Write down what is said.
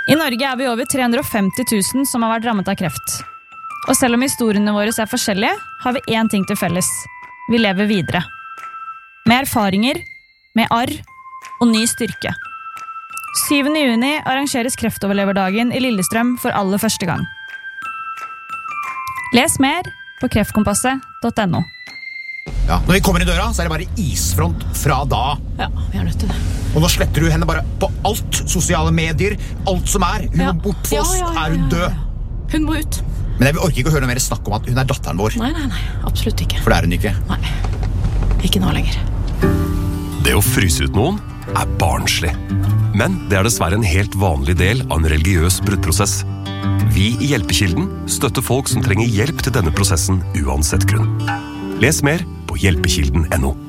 I Norge vi over 350 000 som har vært rammet av kreft. Og selv om historiene våre forskjellige, har vi én ting til felles. Vi lever videre. Med erfaringer, med arr og ny styrke. 7. juni arrangeres kreftoverleverdagen i Lillestrøm for aller første gang. Les mer på kreftkompasset.no. Ja, når vi kommer i døra, så det bare isfront fra da. Ja, vi er nødt til det. Og nå sletter du henne bare på alt, sosiale medier, alt som Hun må bort for oss, hun død. Hun må ut. Men jeg orker ikke å høre noe mer snakk om at hun datteren vår. Nei, absolutt ikke. For det hun ikke. Nei, ikke nå lenger. Det å fryse ut noen barnslig. Men det dessverre en helt vanlig del av en religiøs bruddprosess. Vi i Hjelpekilden støtter folk som trenger hjelp til denne prosessen uansett grunn. Les mer på hjelpekilden.no.